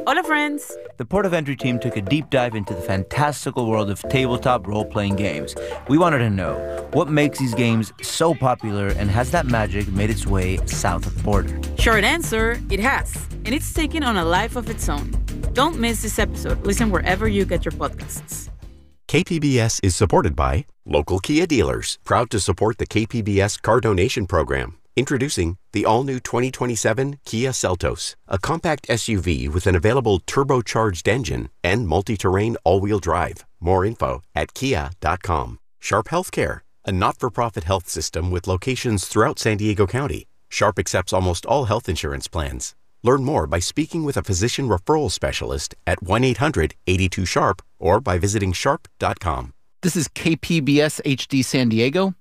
Hola, friends! The Port of Entry team took a deep dive into the fantastical world of tabletop role-playing games. We wanted to know what makes these games so popular, and has that magic made its way south of the border? Short answer, it has. And it's taken on a life of its own. Don't miss this episode. Listen wherever you get your podcasts. KPBS is supported by local Kia dealers, proud to support the KPBS car donation program. Introducing the all-new 2027 Kia Seltos, a compact SUV with an available turbocharged engine and multi-terrain all-wheel drive. More info at kia.com. Sharp Healthcare, a not-for-profit health system with locations throughout San Diego County. Sharp accepts almost all health insurance plans. Learn more by speaking with a physician referral specialist at 1-800-82-SHARP or by visiting sharp.com. This is KPBS HD San Diego,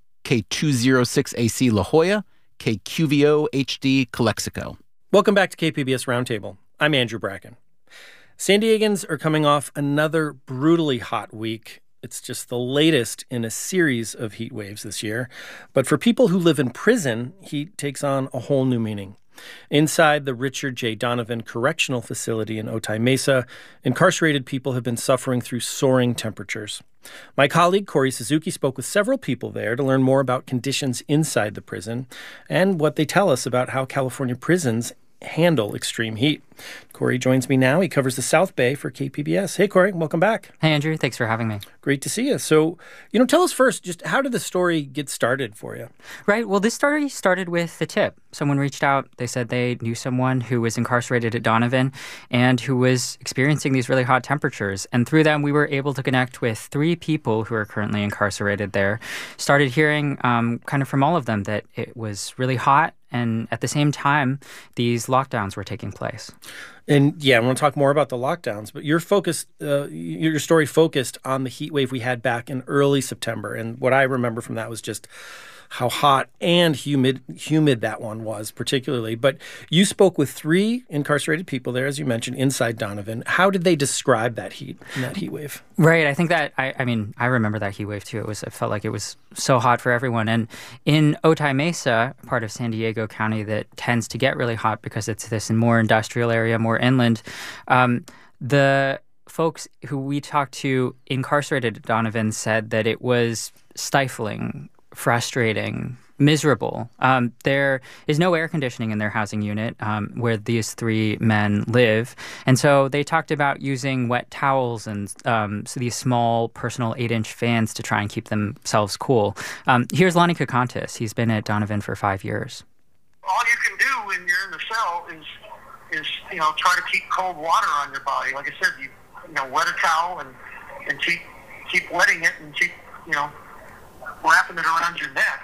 K206AC La Jolla, KQVO HD Calexico. Welcome back to KPBS Roundtable. I'm Andrew Bracken. San Diegans are coming off another brutally hot week. It's just the latest in a series of heat waves this year. But for people who live in prison, heat takes on a whole new meaning. Inside the Richard J. Donovan Correctional Facility in Otay Mesa, incarcerated people have been suffering through soaring temperatures. My colleague Corey Suzuki spoke with several people there to learn more about conditions inside the prison and what they tell us about how California prisons handle extreme heat. Corey joins me now. He covers the South Bay for KPBS. Hey, Corey, welcome back. Hey, Andrew. Thanks for having me. Great to see you. So, tell us first, just how did the story get started for you? Right. Well, this story started with the tip. Someone reached out. They said they knew someone who was incarcerated at Donovan and who was experiencing these really hot temperatures. And through them, we were able to connect with 3 people who are currently incarcerated there. Started hearing kind of from all of them that it was really hot. And at the same time, these lockdowns were taking place. And I want to talk more about the lockdowns, but your story focused on the heat wave we had back in early September. And what I remember from that was just how hot and humid that one was particularly. But you spoke with 3 incarcerated people there, as you mentioned, inside Donovan. How did they describe that heat and that heat wave? Right. I think that, I remember that heat wave too. It felt like it was so hot for everyone. And in Otay Mesa, part of San Diego County that tends to get really hot because it's this more industrial area, more inland, the folks who we talked to incarcerated at Donovan said that it was stifling, frustrating, miserable. There is no air conditioning in their housing unit where these 3 men live. And so they talked about using wet towels and so these small personal 8-inch fans to try and keep themselves cool. Here's Lonnie Kokontis. He's been at Donovan for 5 years. All you can do when you're in the cell is try to keep cold water on your body. Like I said, you wet a towel and keep wetting it and keep wrapping it around your neck.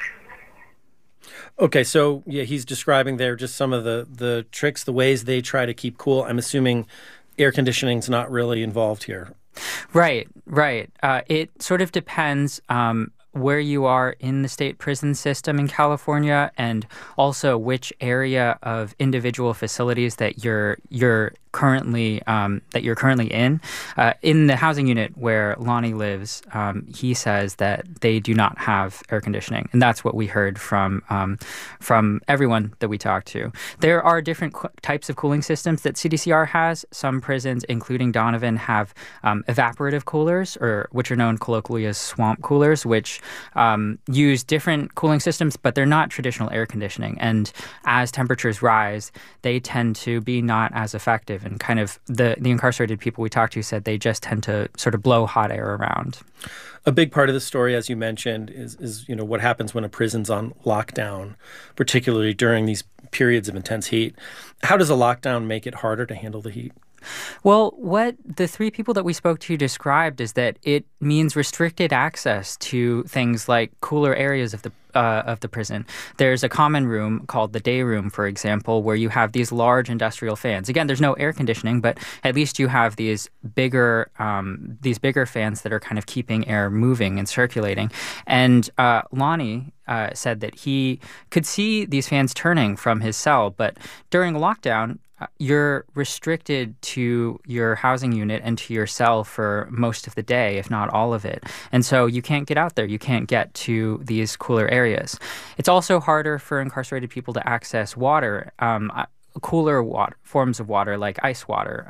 Okay, so he's describing there just some of the tricks, the ways they try to keep cool. I'm assuming air conditioning's not really involved here. Right. It sort of depends where you are in the state prison system in California, and also which area of individual facilities that you're currently in. In the housing unit where Lonnie lives, he says that they do not have air conditioning, and that's what we heard from everyone that we talked to. There are different types of cooling systems that CDCR has. Some prisons, including Donovan, have evaporative coolers, or which are known colloquially as swamp coolers, which use different cooling systems, but they're not traditional air conditioning. And as temperatures rise, they tend to be not as effective. And kind of the incarcerated people we talked to said they just tend to sort of blow hot air around. A big part of the story, as you mentioned, is what happens when a prison's on lockdown, particularly during these periods of intense heat. How does a lockdown make it harder to handle the heat? Well, what the 3 people that we spoke to described is that it means restricted access to things like cooler areas of the prison. There's a common room called the day room, for example, where you have these large industrial fans. Again, there's no air conditioning, but at least you have these bigger fans that are kind of keeping air moving and circulating. And Lonnie said that he could see these fans turning from his cell, but during a lockdown, you're restricted to your housing unit and to your cell for most of the day, if not all of it. And so you can't get out there. You can't get to these cooler areas. It's also harder for incarcerated people to access water. cooler forms of water like ice water.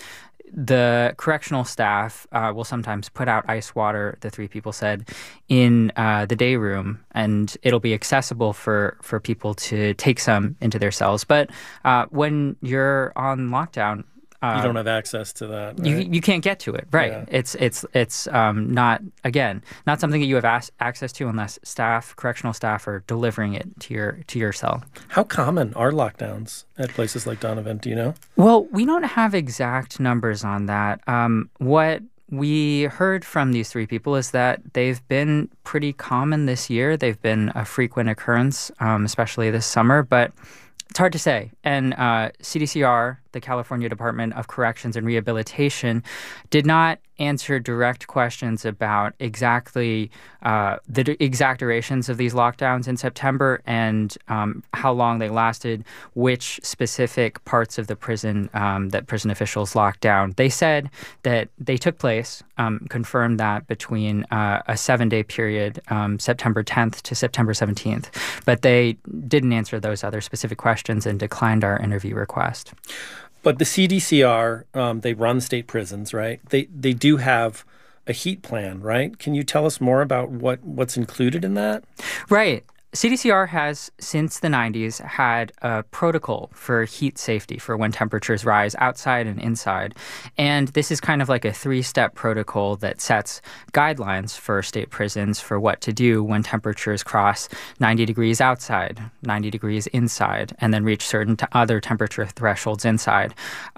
The correctional staff will sometimes put out ice water, the three people said, in the day room, and it'll be accessible for people to take some into their cells. But when you're on lockdown, you don't have access to that. Right? You can't get to it, right? Yeah. It's not something that you have access to unless correctional staff are delivering it to your cell. How common are lockdowns at places like Donovan? Do you know? Well, we don't have exact numbers on that. What we heard from these three people is that they've been pretty common this year. They've been a frequent occurrence, especially this summer, but it's hard to say. And CDCR, the California Department of Corrections and Rehabilitation, did not answer direct questions about exactly the exact durations of these lockdowns in September and how long they lasted, which specific parts of the prison that prison officials locked down. They said that they took place, confirmed that between a 7-day period, September 10th to September 17th. But they didn't answer those other specific questions and declined our interview request. But the CDCR, they run state prisons, right? They do have a heat plan, right? Can you tell us more about what's included in that? Right. CDCR has, since the 90s, had a protocol for heat safety for when temperatures rise outside and inside. And this is kind of like a 3-step protocol that sets guidelines for state prisons for what to do when temperatures cross 90 degrees outside, 90 degrees inside, and then reach certain other temperature thresholds inside.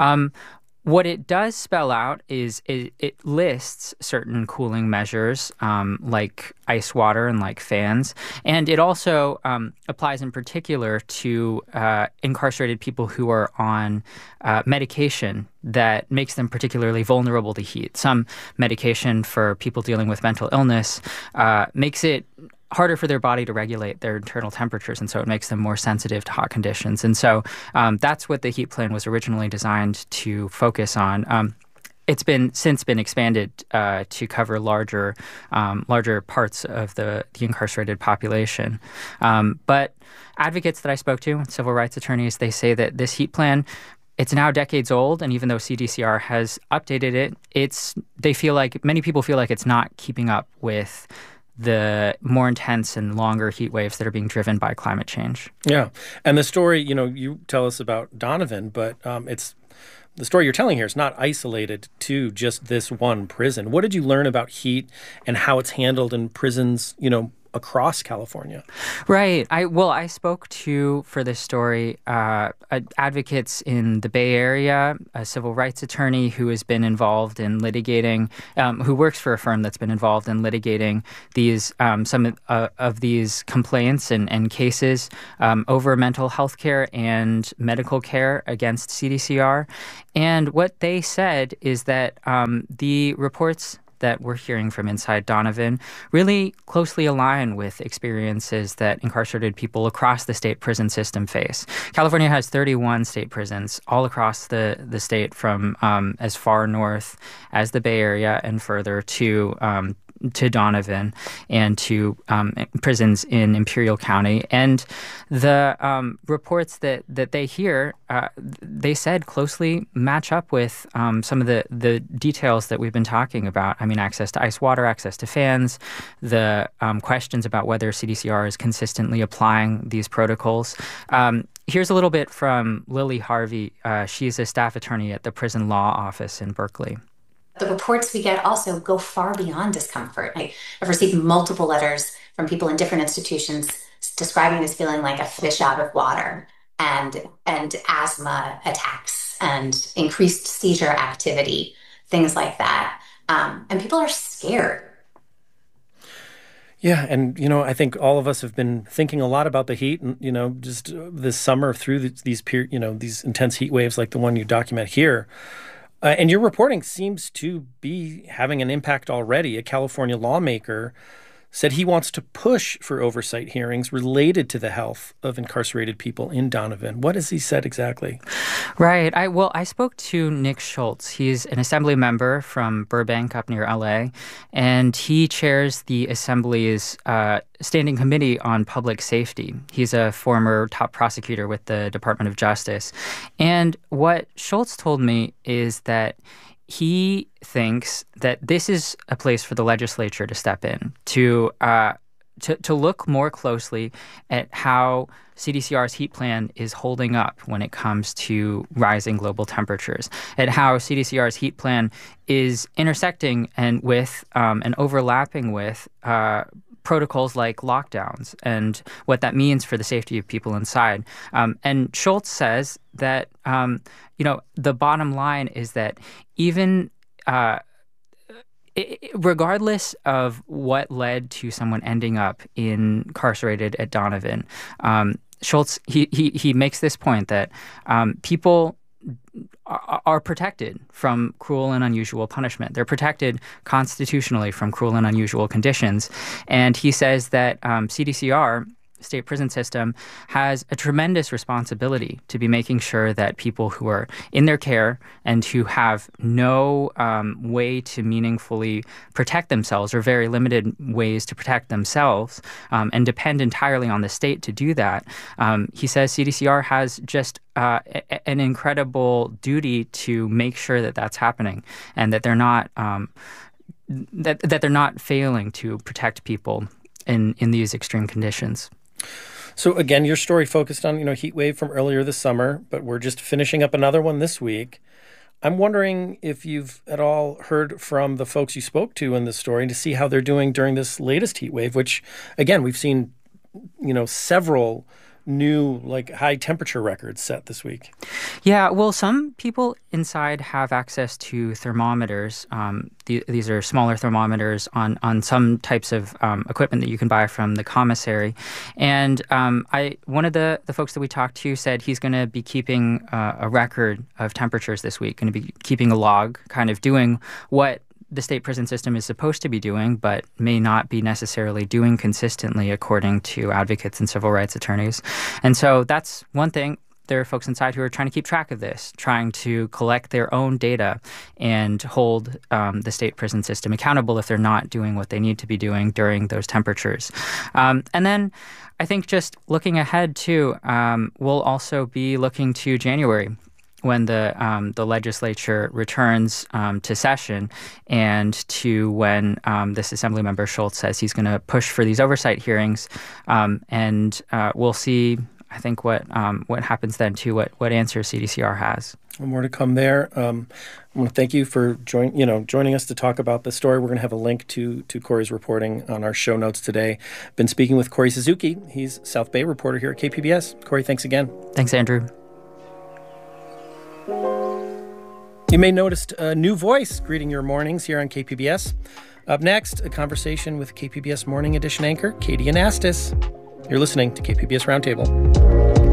What it does spell out is it lists certain cooling measures like ice water and like fans. And it also applies in particular to incarcerated people who are on medication that makes them particularly vulnerable to heat. Some medication for people dealing with mental illness makes it harder for their body to regulate their internal temperatures, and so it makes them more sensitive to hot conditions. And so that's what the heat plan was originally designed to focus on. It's since been expanded to cover larger parts of the incarcerated population. But advocates that I spoke to, civil rights attorneys, they say that this heat plan, it's now decades old, and even though CDCR has updated it, many people feel like it's not keeping up with the more intense and longer heat waves that are being driven by climate change. Yeah. And the story, you tell us about Donovan, but it's the story you're telling here is not isolated to just this one prison. What did you learn about heat and how it's handled in prisons, across California? Right. I spoke to, for this story, advocates in the Bay Area, a civil rights attorney who has been involved in litigating, who works for a firm that's been involved in litigating these some of these complaints and cases over mental health care and medical care against CDCR. And what they said is that the reports that we're hearing from inside Donovan really closely align with experiences that incarcerated people across the state prison system face. California has 31 state prisons all across the state, from as far north as the Bay Area and further to Donovan and to prisons in Imperial County. And the reports that they hear, they said closely match up with some of the details that we've been talking about. I mean, access to ice water, access to fans, the questions about whether CDCR is consistently applying these protocols. Here's a little bit from Lily Harvey. She's a staff attorney at the Prison Law Office in Berkeley. The reports we get also go far beyond discomfort. I've received multiple letters from people in different institutions describing this feeling like a fish out of water, and asthma attacks and increased seizure activity, things like that. And people are scared. Yeah, and, I think all of us have been thinking a lot about the heat, and, just this summer through these intense heat waves like the one you document here. And your reporting seems to be having an impact already. A California lawmaker said he wants to push for oversight hearings related to the health of incarcerated people in Donovan. What has he said exactly? Right. I spoke to Nick Schultz. He's an assembly member from Burbank up near L.A., and he chairs the Assembly's Standing Committee on Public Safety. He's a former top prosecutor with the Department of Justice. And what Schultz told me is that he thinks that this is a place for the legislature to step in, to look more closely at how CDCR's heat plan is holding up when it comes to rising global temperatures, at how CDCR's heat plan is intersecting and with and overlapping with protocols like lockdowns and what that means for the safety of people inside. And Schultz says that, the bottom line is that even regardless of what led to someone ending up incarcerated at Donovan, Schultz, he makes this point that people are protected from cruel and unusual punishment. They're protected constitutionally from cruel and unusual conditions. And he says that CDCR, state prison system, has a tremendous responsibility to be making sure that people who are in their care and who have no way to meaningfully protect themselves, or very limited ways to protect themselves, and depend entirely on the state to do that. He says CDCR has just an incredible duty to make sure that that's happening, and that they're not that they're not failing to protect people in these extreme conditions. So again, your story focused on, heat wave from earlier this summer, but we're just finishing up another one this week. I'm wondering if you've at all heard from the folks you spoke to in this story to see how they're doing during this latest heat wave, which, again, we've seen, several new high temperature records set this week. Yeah, well, some people inside have access to thermometers. These are smaller thermometers on some types of equipment that you can buy from the commissary. And one of the folks that we talked to said he's going to be keeping a record of temperatures this week, going to be keeping a log, kind of doing what the state prison system is supposed to be doing, but may not be necessarily doing consistently, according to advocates and civil rights attorneys. And so that's one thing. There are folks inside who are trying to keep track of this, trying to collect their own data and hold the state prison system accountable if they're not doing what they need to be doing during those temperatures. And then I think just looking ahead, too, we'll also be looking to January, when the legislature returns to session, and to when this Assemblymember Schultz says he's going to push for these oversight hearings, and we'll see, I think, what happens then, too, what answers CDCR has. More to come there. I want to thank you for joining us to talk about the story. We're going to have a link to Corey's reporting on our show notes today. Been speaking with Corey Suzuki. He's South Bay reporter here at KPBS. Corey, thanks again. Thanks, Andrew. You may notice a new voice greeting your mornings here on KPBS. Up next, a conversation with KPBS Morning Edition anchor Katie Anastas. You're listening to KPBS Roundtable.